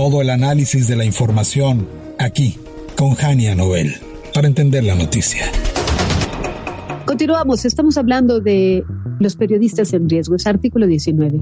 Todo el análisis de la información aquí con Jania Nobel para entender la noticia. Continuamos, estamos hablando de los periodistas en riesgo, es artículo 19.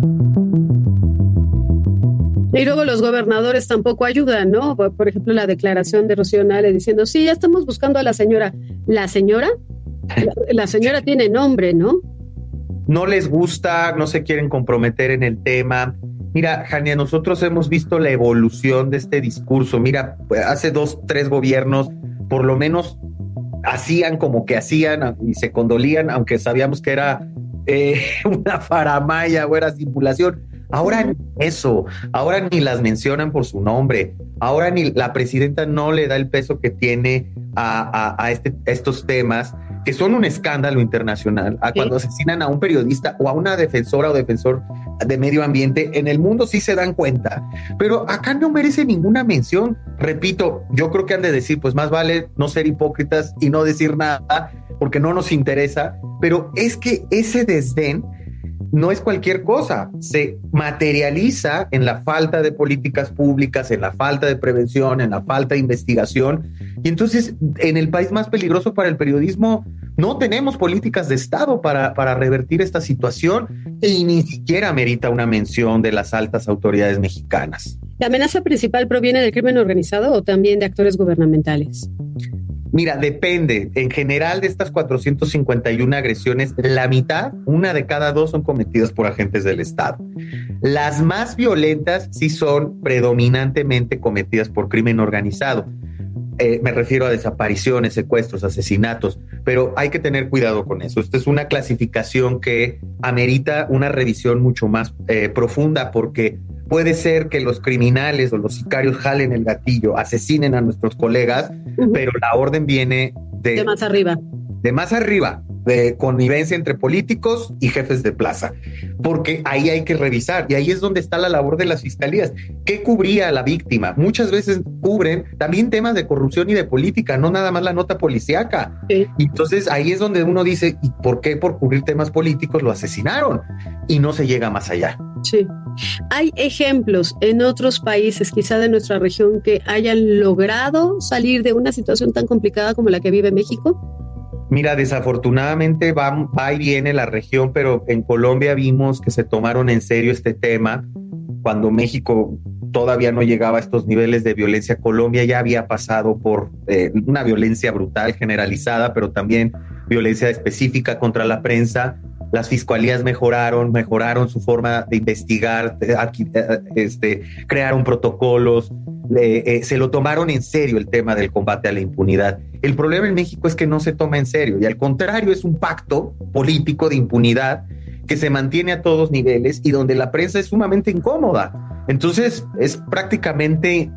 Y luego los gobernadores tampoco ayudan, ¿no? Por ejemplo, la declaración de Rocío Nale diciendo, sí, ya estamos buscando a la señora. ¿La señora? La señora tiene nombre, ¿no? No les gusta, no se quieren comprometer en el tema. Mira, Jania, nosotros hemos visto la evolución de este discurso. Mira, hace 2, 3 gobiernos, por lo menos hacían como que hacían y se condolían, aunque sabíamos que era una faramaya o era simulación. Ahora ni eso, ahora ni las mencionan por su nombre, ahora ni la presidenta no le da el peso que tiene a estos temas, que son un escándalo internacional. Cuando asesinan a un periodista o a una defensora o defensor de medio ambiente, en el mundo sí se dan cuenta, pero acá no merece ninguna mención. Repito, yo creo que han de decir, pues más vale no ser hipócritas y no decir nada, porque no nos interesa, pero es que ese desdén no es cualquier cosa, se materializa en la falta de políticas públicas, en la falta de prevención, en la falta de investigación. Y entonces, en el país más peligroso para el periodismo, no tenemos políticas de Estado para revertir esta situación y ni siquiera merita una mención de las altas autoridades mexicanas. ¿La amenaza principal proviene del crimen organizado o también de actores gubernamentales? Mira, depende. En general, de estas 451 agresiones, la mitad, 1 de cada 2, son cometidas por agentes del Estado. Las más violentas sí son predominantemente cometidas por crimen organizado. Me refiero a desapariciones, secuestros, asesinatos, pero hay que tener cuidado con eso. Esta es una clasificación que amerita una revisión mucho más profunda, porque puede ser que los criminales o los sicarios jalen el gatillo, asesinen a nuestros colegas, pero la orden viene de más arriba. De más arriba, de connivencia entre políticos y jefes de plaza, porque ahí hay que revisar, y ahí es donde está la labor de las fiscalías. ¿Qué cubría a la víctima? Muchas veces cubren también temas de corrupción y de política, no nada más la nota policíaca. Sí. Y entonces ahí es donde uno dice, ¿y por qué por cubrir temas políticos lo asesinaron? Y no se llega más allá. Sí. ¿Hay ejemplos en otros países, quizá de nuestra región, que hayan logrado salir de una situación tan complicada como la que vive México? Mira, desafortunadamente va y viene la región, pero en Colombia vimos que se tomaron en serio este tema. Cuando México todavía no llegaba a estos niveles de violencia, Colombia ya había pasado por una violencia brutal, generalizada, pero también violencia específica contra la prensa. Las fiscalías mejoraron su forma de investigar, crearon protocolos, se lo tomaron en serio el tema del combate a la impunidad. El problema en México es que no se toma en serio, y al contrario es un pacto político de impunidad que se mantiene a todos niveles y donde la prensa es sumamente incómoda. Entonces es prácticamente,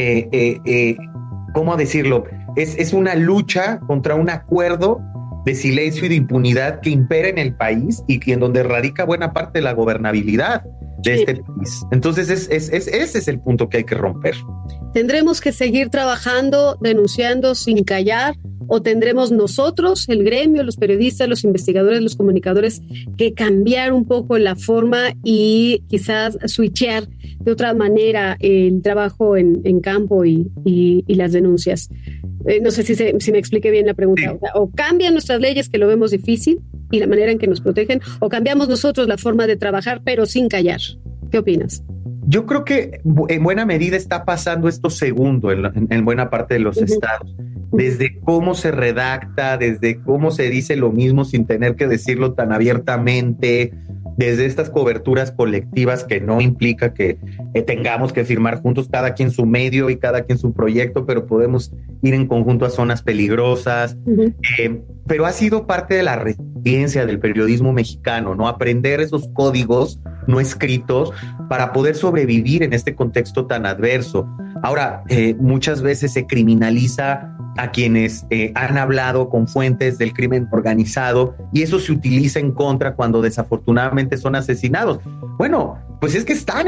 ¿cómo decirlo? Es una lucha contra un acuerdo de silencio y de impunidad que impera en el país y en donde radica buena parte de la gobernabilidad de este país. Entonces ese es el punto que hay que romper. ¿Tendremos que seguir trabajando, denunciando sin callar, o tendremos nosotros, el gremio, los periodistas, los investigadores, los comunicadores, que cambiar un poco la forma y quizás switchear de otra manera el trabajo en campo y las denuncias? No sé si me expliqué bien la pregunta. Sí. O cambian nuestras leyes, que lo vemos difícil, y la manera en que nos protegen, o cambiamos nosotros la forma de trabajar, pero sin callar. ¿Qué opinas? Yo creo que en buena medida está pasando esto segundo en buena parte de los estados. Desde cómo se redacta, desde cómo se dice lo mismo sin tener que decirlo tan abiertamente, desde estas coberturas colectivas que no implica que tengamos que firmar juntos, cada quien su medio y cada quien su proyecto, pero podemos ir en conjunto a zonas peligrosas. Pero ha sido parte de la resiliencia del periodismo mexicano, ¿no? Aprender esos códigos no escritos para poder sobrevivir en este contexto tan adverso. Ahora, muchas veces se criminaliza a quienes han hablado con fuentes del crimen organizado, y eso se utiliza en contra cuando desafortunadamente son asesinados. Bueno, pues es que están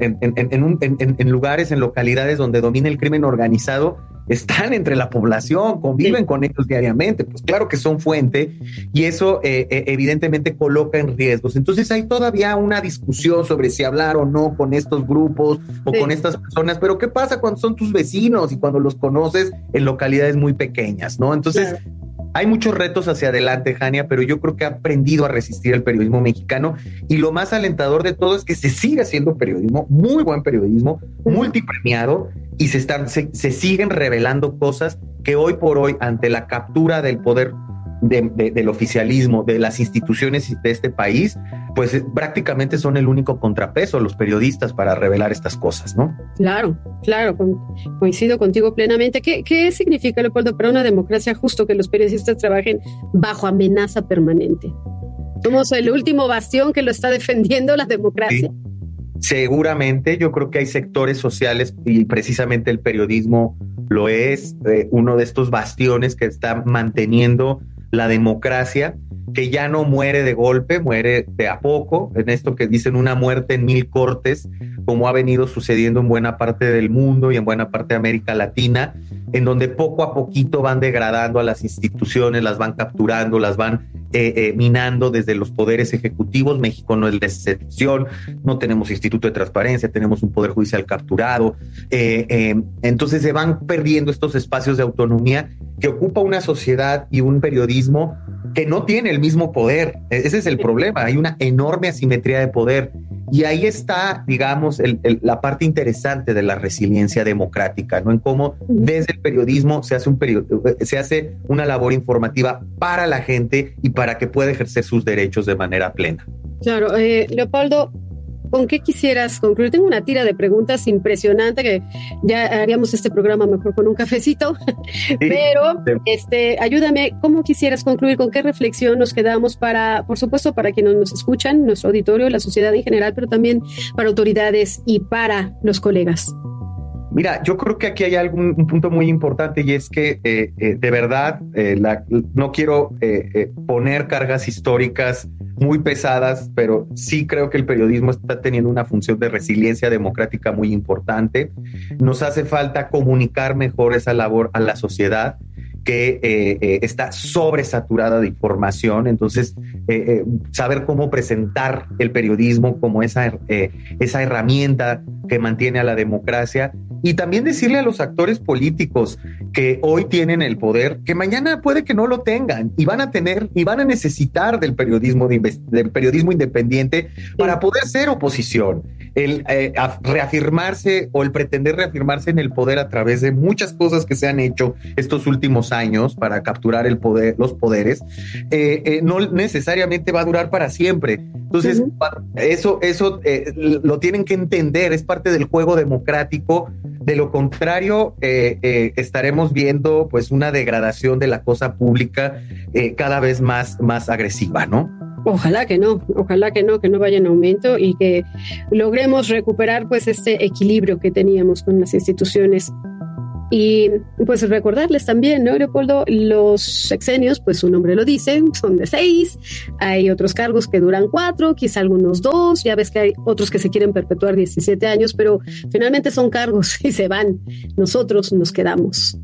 en lugares, en localidades donde domina el crimen organizado, están entre la población, conviven con ellos diariamente, pues claro que son fuente y eso evidentemente coloca en riesgos. Entonces hay todavía una discusión sobre si hablar o no con estos grupos o con estas personas, pero ¿qué pasa cuando son tus vecinos y cuando los conoces en localidades muy pequeñas, ¿no? Entonces hay muchos retos hacia adelante, Jania, pero yo creo que ha aprendido a resistir el periodismo mexicano y lo más alentador de todo es que se sigue haciendo periodismo, muy buen periodismo, multipremiado, y se siguen revelando cosas que hoy por hoy, ante la captura del poder del oficialismo, de las instituciones de este país, pues prácticamente son el único contrapeso los periodistas para revelar estas cosas, ¿no? Claro, coincido contigo plenamente. ¿Qué significa, Leopoldo, para una democracia justo que los periodistas trabajen bajo amenaza permanente? ¿Somos el último bastión que lo está defendiendo la democracia? Sí. Seguramente, yo creo que hay sectores sociales y precisamente el periodismo lo es, uno de estos bastiones que está manteniendo la democracia, que ya no muere de golpe, muere de a poco, en esto que dicen una muerte en 1000 cortes, como ha venido sucediendo en buena parte del mundo y en buena parte de América Latina, en donde poco a poquito van degradando a las instituciones, las van capturando, las van minando desde los poderes ejecutivos. México no es la excepción, no tenemos instituto de transparencia, tenemos un poder judicial capturado, entonces se van perdiendo estos espacios de autonomía que ocupa una sociedad y un periodismo que no tiene el mismo poder. Ese es el problema, hay una enorme asimetría de poder y ahí está, digamos, la parte interesante de la resiliencia democrática, ¿no? En cómo desde el periodismo se hace una labor informativa para la gente y para que pueda ejercer sus derechos de manera plena. Claro, Leopoldo, ¿con qué quisieras concluir? Tengo una tira de preguntas impresionante que ya haríamos este programa mejor con un cafecito, sí, pero ayúdame, ¿cómo quisieras concluir? ¿Con qué reflexión nos quedamos para, por supuesto, para quienes nos escuchan, nuestro auditorio, la sociedad en general, pero también para autoridades y para los colegas? Mira, yo creo que aquí hay un punto muy importante y es que de verdad no quiero poner cargas históricas muy pesadas, pero sí creo que el periodismo está teniendo una función de resiliencia democrática muy importante. Nos hace falta comunicar mejor esa labor a la sociedad que está sobresaturada de información, entonces saber cómo presentar el periodismo como esa herramienta que mantiene a la democracia y también decirle a los actores políticos que hoy tienen el poder, que mañana puede que no lo tengan y van a necesitar del periodismo independiente para poder ser oposición. El reafirmarse o el pretender reafirmarse en el poder a través de muchas cosas que se han hecho estos últimos años para capturar los poderes, no necesariamente va a durar para siempre. Entonces, eso lo tienen que entender, es parte del juego democrático. De lo contrario, estaremos viendo pues una degradación de la cosa pública cada vez más agresiva, ¿no? Ojalá que no vaya en aumento y que logremos recuperar pues este equilibrio que teníamos con las instituciones. Y pues recordarles también, ¿no, Leopoldo? Los sexenios, pues su nombre lo dice, son de 6, hay otros cargos que duran 4, quizá algunos 2, ya ves que hay otros que se quieren perpetuar 17 años, pero finalmente son cargos y se van. Nosotros nos quedamos.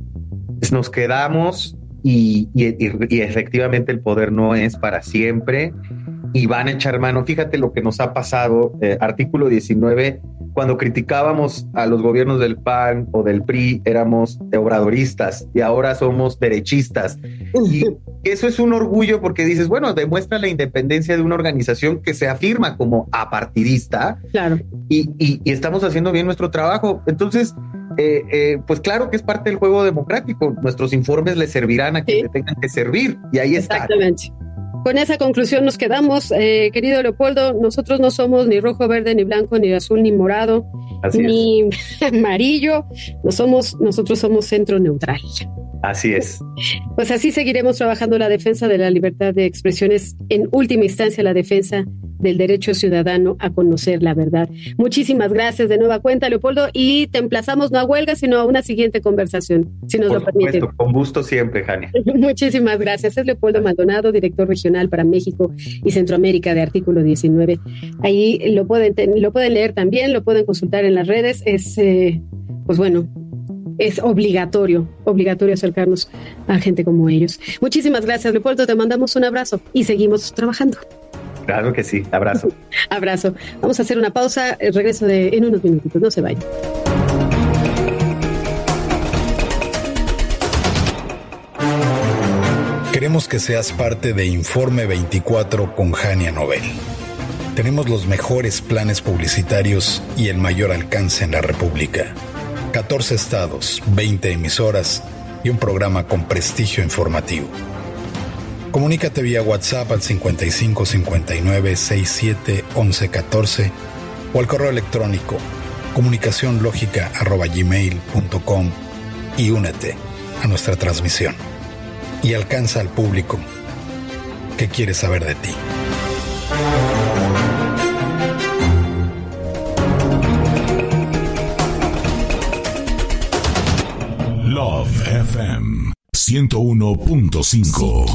Nos quedamos y efectivamente el poder no es para siempre y van a echar mano. Fíjate lo que nos ha pasado, artículo 19, cuando criticábamos a los gobiernos del PAN o del PRI, éramos obradoristas y ahora somos derechistas. Y eso es un orgullo porque dices, bueno, demuestra la independencia de una organización que se afirma como apartidista. Claro. Y estamos haciendo bien nuestro trabajo. Entonces, pues claro que es parte del juego democrático. Nuestros informes le servirán a quien le tengan que servir. Y ahí está. Exactamente. Con esa conclusión nos quedamos, querido Leopoldo. Nosotros no somos ni rojo, verde, ni blanco, ni azul, ni morado, ni amarillo. Nosotros somos centro neutral. Así es. Pues así seguiremos trabajando la defensa de la libertad de expresiones, en última instancia la defensa del derecho ciudadano a conocer la verdad. Muchísimas gracias de nueva cuenta, Leopoldo, y te emplazamos no a huelga, sino a una siguiente conversación, si nos lo permite. Con gusto siempre, Jania. Muchísimas gracias. Es Leopoldo Maldonado, director regional para México y Centroamérica de Artículo 19. Ahí lo pueden leer también, lo pueden consultar en las redes. Es obligatorio acercarnos a gente como ellos. Muchísimas gracias, Leopoldo, te mandamos un abrazo y seguimos trabajando. Claro que sí, abrazo. Abrazo. Vamos a hacer una pausa, regreso en unos minutitos, no se vayan. Queremos que seas parte de Informe 24 con Jania Nobel. Tenemos los mejores planes publicitarios y el mayor alcance en la República. 14 estados, 20 emisoras y un programa con prestigio informativo. Comunícate vía WhatsApp al 55 59 67 11 14 o al correo electrónico comunicacionlogica@gmail.com y únete a nuestra transmisión y alcanza al público que quiere saber de ti. Love FM 101.5